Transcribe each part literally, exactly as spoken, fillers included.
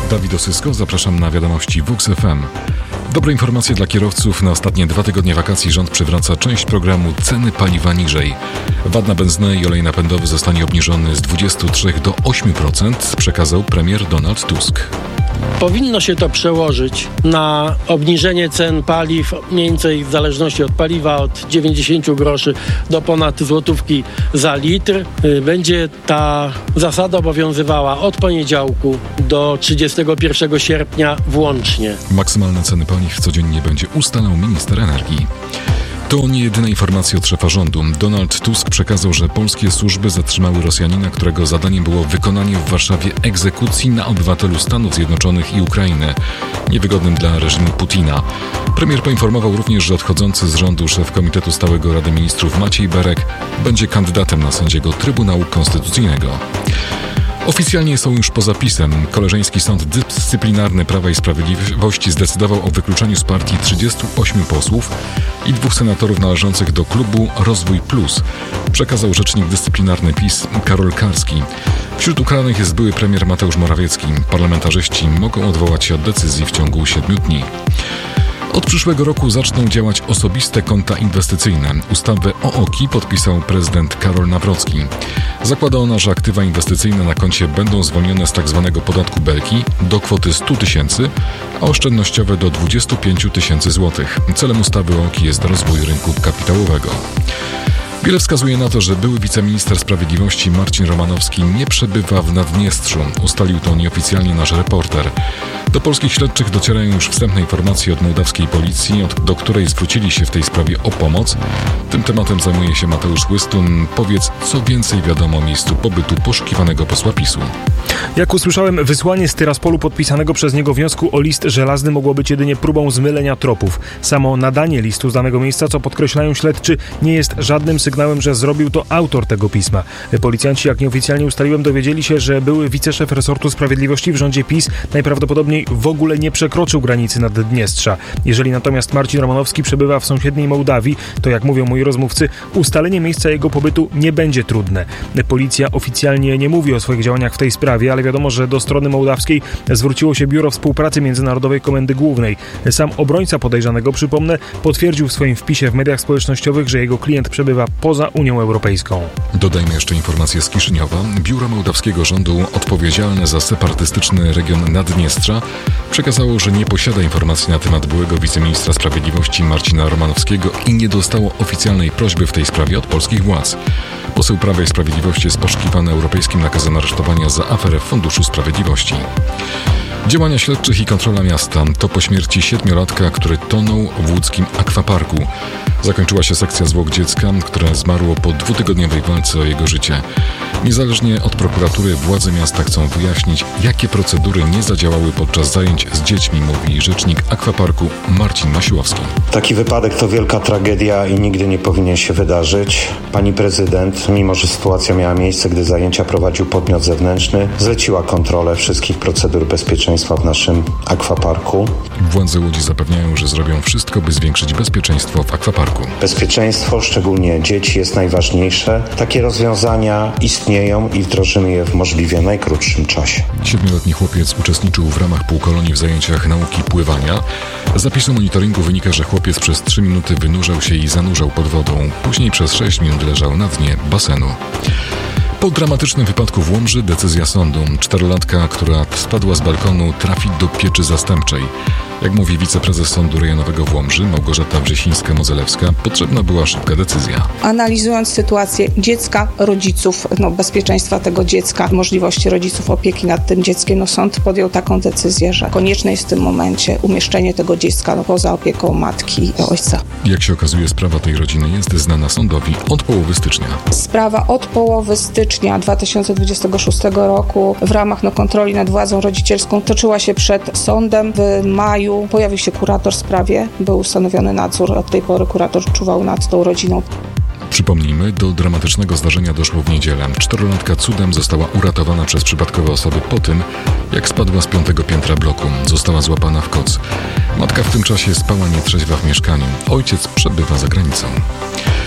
Dawid Osysko, zapraszam na wiadomości W U X F M. Dobre informacje dla kierowców. Na ostatnie dwa tygodnie wakacji rząd przywraca część programu Ceny paliwa niżej. V A T na benzynę i olej napędowy zostanie obniżony z dwudziestu trzech do ośmiu procent, przekazał premier Donald Tusk. Powinno się to przełożyć na obniżenie cen paliw, mniej więcej w zależności od paliwa od dziewięćdziesięciu groszy do ponad złotówki za litr. Będzie ta zasada obowiązywała od poniedziałku do trzydziestego pierwszego sierpnia włącznie. Maksymalne ceny paliw codziennie będzie ustalał minister energii. To nie jedyne informacje od szefa rządu. Donald Tusk przekazał, że polskie służby zatrzymały Rosjanina, którego zadaniem było wykonanie w Warszawie egzekucji na obywatelu Stanów Zjednoczonych i Ukrainy, niewygodnym dla reżimu Putina. Premier poinformował również, że odchodzący z rządu szef Komitetu Stałego Rady Ministrów Maciej Berek będzie kandydatem na sędziego Trybunału Konstytucyjnego. Oficjalnie są już poza PiS-em. Koleżeński Sąd Dyscyplinarny Prawa i Sprawiedliwości zdecydował o wykluczeniu z partii trzydziestu ośmiu posłów i dwóch senatorów należących do klubu Rozwój Plus, przekazał rzecznik dyscyplinarny PiS Karol Karski. Wśród ukaranych jest były premier Mateusz Morawiecki. Parlamentarzyści mogą odwołać się od decyzji w ciągu siedmiu dni. Od przyszłego roku zaczną działać osobiste konta inwestycyjne. Ustawę o O K I podpisał prezydent Karol Nawrocki. Zakłada ona, że aktywa inwestycyjne na koncie będą zwolnione z tzw. podatku Belki do kwoty stu tysięcy, a oszczędnościowe do dwudziestu pięciu tysięcy złotych. Celem ustawy o O K I jest rozwój rynku kapitałowego. Wiele wskazuje na to, że były wiceminister sprawiedliwości Marcin Romanowski nie przebywa w Naddniestrzu. Ustalił to nieoficjalnie nasz reporter. Do polskich śledczych docierają już wstępne informacje od mołdawskiej policji, do której zwrócili się w tej sprawie o pomoc. Tym tematem zajmuje się Mateusz Łystun. Powiedz, co więcej wiadomo o miejscu pobytu poszukiwanego posła PiS-u. Jak usłyszałem, wysłanie z Tyraspolu podpisanego przez niego wniosku o list żelazny mogło być jedynie próbą zmylenia tropów. Samo nadanie listu z danego miejsca, co podkreślają śledczy, nie jest żadnym sygnałem, że zrobił to autor tego pisma. Policjanci, jak nieoficjalnie ustaliłem, dowiedzieli się, że były wiceszef resortu sprawiedliwości w rządzie PiS najprawdopodobniej w ogóle nie przekroczył granicy Naddniestrza. Jeżeli natomiast Marcin Romanowski przebywa w sąsiedniej Mołdawii, to jak mówią moi rozmówcy, ustalenie miejsca jego pobytu nie będzie trudne. Policja oficjalnie nie mówi o swoich działaniach w tej sprawie, ale wiadomo, że do strony mołdawskiej zwróciło się Biuro Współpracy Międzynarodowej Komendy Głównej. Sam obrońca podejrzanego, przypomnę, potwierdził w swoim wpisie w mediach społecznościowych, że jego klient przebywa poza Unią Europejską. Dodajmy jeszcze informację z Kiszyniowa. Biuro mołdawskiego rządu odpowiedzialne za separatystyczny region Naddniestrza przekazało, że nie posiada informacji na temat byłego wiceministra sprawiedliwości Marcina Romanowskiego i nie dostało oficjalnej prośby w tej sprawie od polskich władz. Poseł Prawa i Sprawiedliwości jest poszukiwany europejskim nakazem aresztowania za aferę w Funduszu Sprawiedliwości. Działania śledczych i kontrola miasta to po śmierci siedmiolatka, który tonął w łódzkim akwaparku. Zakończyła się sekcja zwłok dziecka, które zmarło po dwutygodniowej walce o jego życie. Niezależnie od prokuratury władze miasta chcą wyjaśnić, jakie procedury nie zadziałały podczas zajęć z dziećmi, mówi rzecznik akwaparku Marcin Masiłowski. Taki wypadek to wielka tragedia i nigdy nie powinien się wydarzyć. Pani prezydent, mimo że sytuacja miała miejsce, gdy zajęcia prowadził podmiot zewnętrzny, zleciła kontrolę wszystkich procedur bezpieczeństwa w naszym akwaparku. Władze Łodzi zapewniają, że zrobią wszystko, by zwiększyć bezpieczeństwo w akwaparku. Bezpieczeństwo, szczególnie dzieci, jest najważniejsze. Takie rozwiązania istnieją i wdrożymy je w możliwie najkrótszym czasie. Siedmioletni chłopiec uczestniczył w ramach półkolonii w zajęciach nauki pływania. Z zapisu monitoringu wynika, że chłopiec przez trzy minuty wynurzał się i zanurzał pod wodą. Później przez sześć minut leżał na dnie basenu. Po dramatycznym wypadku w Łomży decyzja sądu. Czterolatka, która spadła z balkonu, trafi do pieczy zastępczej. Jak mówi wiceprezes Sądu Rejonowego w Łomży, Małgorzata Wrzesińska-Mozelewska, potrzebna była szybka decyzja. Analizując sytuację dziecka, rodziców, no, bezpieczeństwa tego dziecka, możliwości rodziców opieki nad tym dzieckiem, no, sąd podjął taką decyzję, że konieczne jest w tym momencie umieszczenie tego dziecka no, poza opieką matki i ojca. Jak się okazuje, sprawa tej rodziny jest znana sądowi od połowy stycznia. Sprawa od połowy stycznia dwa tysiące dwudziestego szóstego roku w ramach no, kontroli nad władzą rodzicielską toczyła się przed sądem. W maju pojawił się kurator w sprawie, był ustanowiony nadzór, od tej pory kurator czuwał nad tą rodziną. Przypomnijmy, do dramatycznego zdarzenia doszło w niedzielę. Czterolatka cudem została uratowana przez przypadkowe osoby po tym, jak spadła z piątego piętra bloku. Została złapana w koc. Matka w tym czasie spała nietrzeźwa w mieszkaniu. Ojciec przebywa za granicą.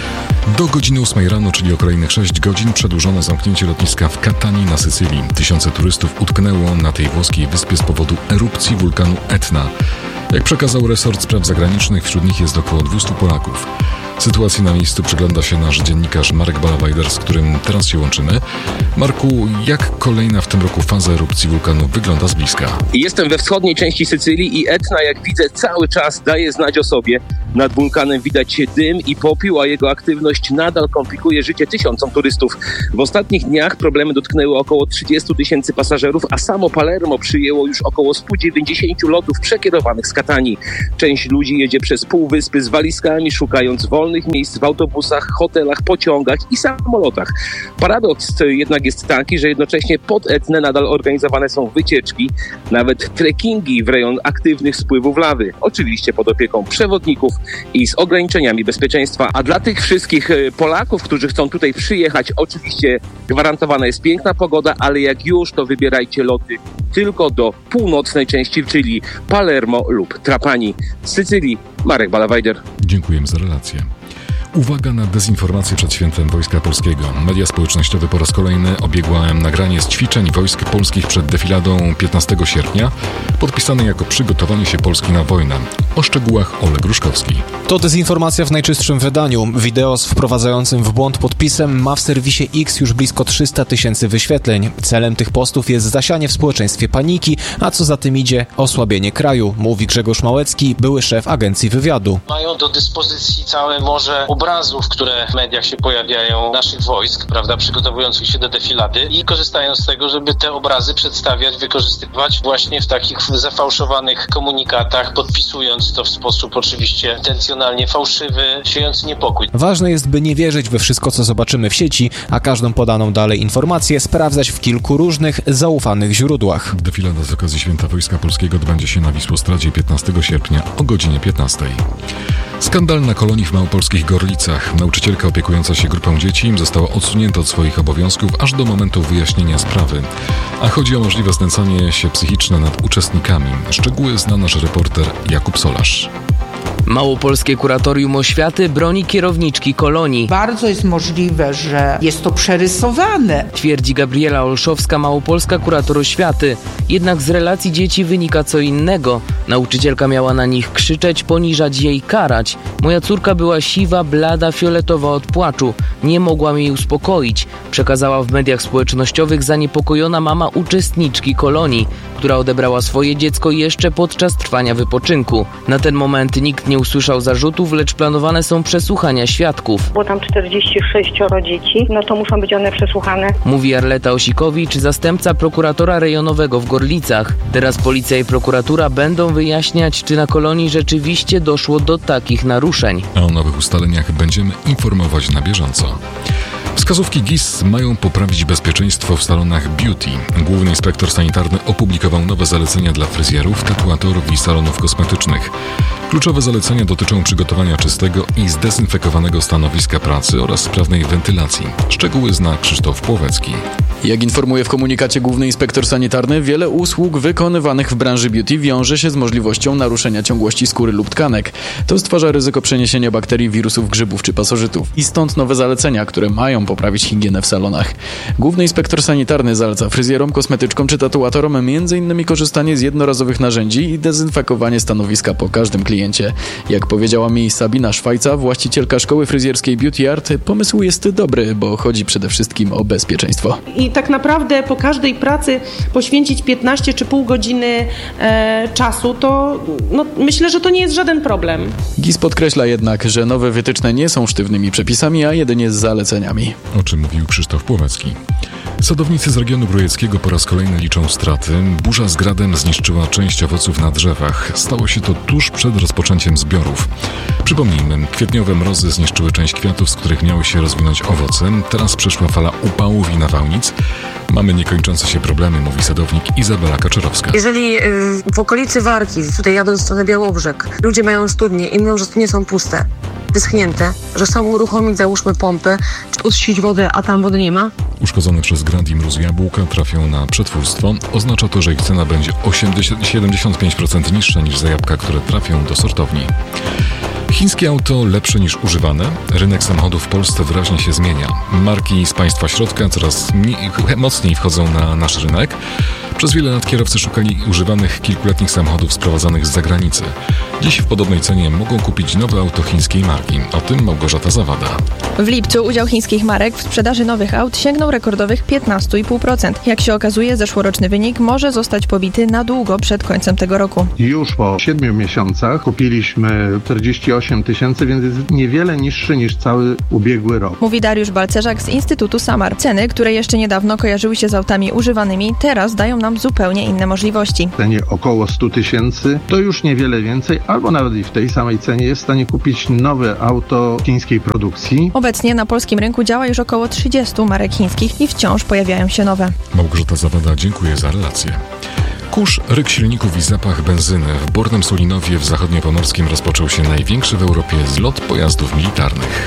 Do godziny ósmej rano, czyli o kolejnych sześć godzin, przedłużono zamknięcie lotniska w Katanii na Sycylii. Tysiące turystów utknęło na tej włoskiej wyspie z powodu erupcji wulkanu Etna. Jak przekazał resort spraw zagranicznych, wśród nich jest około dwieście Polaków. Sytuacji na miejscu przygląda się nasz dziennikarz Marek Balawajder, z którym teraz się łączymy. Marku, jak kolejna w tym roku faza erupcji wulkanu wygląda z bliska? Jestem we wschodniej części Sycylii i Etna, jak widzę, cały czas daje znać o sobie. Nad wulkanem widać dym i popiół, a jego aktywność nadal komplikuje życie tysiącom turystów. W ostatnich dniach problemy dotknęły około trzydziestu tysięcy pasażerów, a samo Palermo przyjęło już około sto dziewięćdziesiąt lotów przekierowanych z Katanii. Część ludzi jedzie przez półwyspy z walizkami, szukając wolnych miejsc w autobusach, hotelach, pociągach i samolotach. Paradoks jednak jest taki, że jednocześnie pod Etnę nadal organizowane są wycieczki, nawet trekkingi w rejon aktywnych spływów lawy. Oczywiście pod opieką przewodników i z ograniczeniami bezpieczeństwa. A dla tych wszystkich Polaków, którzy chcą tutaj przyjechać, oczywiście gwarantowana jest piękna pogoda, ale jak już, to wybierajcie loty tylko do północnej części, czyli Palermo lub Trapani. Z Sycylii Marek Balawajder. Dziękujemy za relację. Uwaga na dezinformację przed świętem Wojska Polskiego. Media społecznościowe po raz kolejny obiegła nagranie z ćwiczeń wojsk polskich przed defiladą piętnastego sierpnia, podpisane jako przygotowanie się Polski na wojnę. O szczegółach Oleg Gruszkowski. To dezinformacja w najczystszym wydaniu. Wideo z wprowadzającym w błąd podpisem ma w serwisie X już blisko trzysta tysięcy wyświetleń. Celem tych postów jest zasianie w społeczeństwie paniki, a co za tym idzie, osłabienie kraju, mówi Grzegorz Małecki, były szef agencji wywiadu. Mają do dyspozycji całe morze obrazów, które w mediach się pojawiają, naszych wojsk, prawda, przygotowujących się do defilady i korzystają z tego, żeby te obrazy przedstawiać, wykorzystywać właśnie w takich zafałszowanych komunikatach, podpisując to w sposób oczywiście intencjonalnie fałszywy, siejący niepokój. Ważne jest, by nie wierzyć we wszystko, co zobaczymy w sieci, a każdą podaną dalej informację sprawdzać w kilku różnych, zaufanych źródłach. Defilada z okazji Święta Wojska Polskiego odbędzie się na Wisłostradzie piętnastego sierpnia o godzinie piętnastej. Skandal na kolonii w małopolskich Gorlicach. Nauczycielka opiekująca się grupą dzieci została odsunięta od swoich obowiązków aż do momentu wyjaśnienia sprawy. A chodzi o możliwe znęcanie się psychiczne nad uczestnikami. Szczegóły zna nasz reporter Jakub Solarz. Małopolskie Kuratorium Oświaty broni kierowniczki kolonii. Bardzo jest możliwe, że jest to przerysowane, twierdzi Gabriela Olszowska, małopolska kurator oświaty. Jednak z relacji dzieci wynika co innego. Nauczycielka miała na nich krzyczeć, poniżać je i karać. Moja córka była siwa, blada, fioletowa od płaczu. Nie mogłam jej uspokoić, przekazała w mediach społecznościowych zaniepokojona mama uczestniczki kolonii, która odebrała swoje dziecko jeszcze podczas trwania wypoczynku. Na ten moment nikt nie usłyszał zarzutów, lecz planowane są przesłuchania świadków. Było tam czterdzieści sześć dzieci, no to muszą być one przesłuchane. Mówi Arleta Osikowicz, zastępca prokuratora rejonowego w Gorlicach. Teraz policja i prokuratura będą wyjaśniać, czy na kolonii rzeczywiście doszło do takich naruszeń. A o nowych ustaleniach będziemy informować na bieżąco. Wskazówki G I S mają poprawić bezpieczeństwo w salonach beauty. Główny inspektor sanitarny opublikował nowe zalecenia dla fryzjerów, tatuatorów i salonów kosmetycznych. Kluczowe zalecenia dotyczą przygotowania czystego i zdezynfekowanego stanowiska pracy oraz sprawnej wentylacji. Szczegóły zna Krzysztof Płowecki. Jak informuje w komunikacie główny inspektor sanitarny, wiele usług wykonywanych w branży beauty wiąże się z możliwością naruszenia ciągłości skóry lub tkanek. To stwarza ryzyko przeniesienia bakterii, wirusów, grzybów czy pasożytów. I stąd nowe zalecenia, które mają poprawić higienę w salonach. Główny inspektor sanitarny zaleca fryzjerom, kosmetyczkom czy tatuatorom m.in. korzystanie z jednorazowych narzędzi i dezynfekowanie stanowiska po każdym kliencie. Jak powiedziała mi Sabina Szwajca, właścicielka szkoły fryzjerskiej Beauty Art, pomysł jest dobry, bo chodzi przede wszystkim o bezpieczeństwo. I tak naprawdę po każdej pracy poświęcić piętnaście czy pół godziny e, czasu, to no, myślę, że to nie jest żaden problem. G I S podkreśla jednak, że nowe wytyczne nie są sztywnymi przepisami, a jedynie z zaleceniami. O czym mówił Krzysztof Płowecki. Sadownicy z regionu brujeckiego po raz kolejny liczą straty. Burza z gradem zniszczyła część owoców na drzewach. Stało się to tuż przed rozpoczęciem zbiorów. Przypomnijmy, kwietniowe mrozy zniszczyły część kwiatów, z których miały się rozwinąć owoce. Teraz przyszła fala upałów i nawałnic. Mamy niekończące się problemy, mówi sadownik Izabela Kaczorowska. Jeżeli w okolicy Warki, tutaj jadąc w stronę Białobrzeg, ludzie mają studnie i mówią, że studnie są puste, wyschnięte, że chcą uruchomić, załóżmy pompę, czy uczcić wodę, a tam wody nie ma? Uszkodzone przez grad i mróz jabłka trafią na przetwórstwo. Oznacza to, że ich cena będzie osiemdziesiąt, siedemdziesiąt pięć procent niższa niż za jabłka, które trafią do sortowni. Chińskie auto lepsze niż używane? Rynek samochodów w Polsce wyraźnie się zmienia. Marki z państwa środka coraz mniej, mocniej wchodzą na nasz rynek. Przez wiele lat kierowcy szukali używanych kilkuletnich samochodów sprowadzanych z zagranicy. Dziś w podobnej cenie mogą kupić nowe auto chińskiej marki. O tym Małgorzata Zawada. W lipcu udział chińskich marek w sprzedaży nowych aut sięgnął rekordowych piętnaście i pół procent. Jak się okazuje, zeszłoroczny wynik może zostać pobity na długo przed końcem tego roku. Już po siedmiu miesiącach kupiliśmy czterdzieści osiem tysięcy, więc jest niewiele niższy niż cały ubiegły rok. Mówi Dariusz Balcerzak z Instytutu Samar. Ceny, które jeszcze niedawno kojarzyły się z autami używanymi, teraz dają nam zupełnie inne możliwości. W cenie około stu tysięcy to już niewiele więcej, albo nawet i w tej samej cenie jest w stanie kupić nowe auto chińskiej produkcji. Obecnie na polskim rynku działa już około trzydziestu marek chińskich i wciąż pojawiają się nowe. Małgorzata Zawada, dziękuję za relację. Kurz, ryk silników i zapach benzyny. W Bornem Sulinowie w zachodniopomorskim rozpoczął się największy w Europie zlot pojazdów militarnych.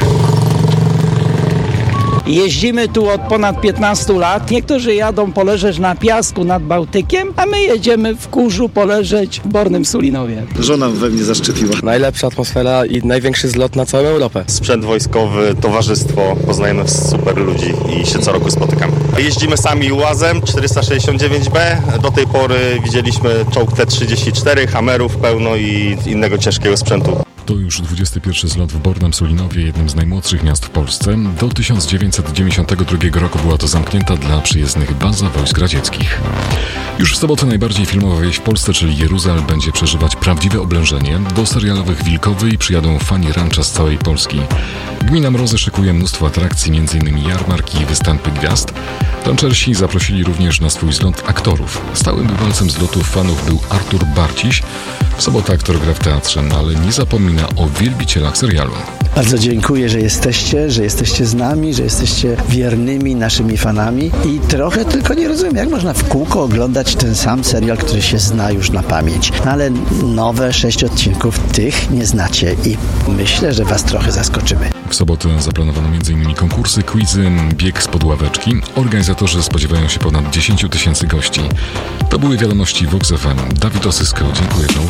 Jeździmy tu od ponad piętnastu lat. Niektórzy jadą poleżeć na piasku nad Bałtykiem, a my jedziemy w kurzu poleżeć w Bornym Sulinowie. Żona we mnie zaszczepiła. Najlepsza atmosfera i największy zlot na całą Europę. Sprzęt wojskowy, towarzystwo, poznajemy super ludzi i się co roku spotykamy. Jeździmy sami łazem czterysta sześćdziesiąt dziewięć B. Do tej pory widzieliśmy czołg T trzydzieści cztery, Hammerów pełno i innego ciężkiego sprzętu. To już dwudziesty pierwszy zlot w Bornem Sulinowie, jednym z najmłodszych miast w Polsce. Do tysiąc dziewięćset dziewięćdziesiątego drugiego roku była to zamknięta dla przyjezdnych baza wojsk radzieckich. Już w sobotę najbardziej filmowa wieś w Polsce, czyli Jeruzal, będzie przeżywać prawdziwe oblężenie. Do serialowych Wilkowej przyjadą fani rancha z całej Polski. Gmina Mrozy szykuje mnóstwo atrakcji, m.in. jarmarki i występy gwiazd. Ranchersi zaprosili również na swój zlot aktorów. Stałym bywalcem zlotów fanów był Artur Barciś. W sobotę aktor gra w teatrze, ale nie zapomina o wielbicielach serialu. Bardzo dziękuję, że jesteście, że jesteście z nami, że jesteście wiernymi naszymi fanami i trochę tylko nie rozumiem, jak można w kółko oglądać ten sam serial, który się zna już na pamięć. No ale nowe sześć odcinków tych nie znacie i myślę, że was trochę zaskoczymy. W sobotę zaplanowano m.in. konkursy, quizy, bieg spod ławeczki. Organizatorzy spodziewają się ponad dziesięć tysięcy gości. To były wiadomości Vox F M. Dawid Osysko, dziękuję za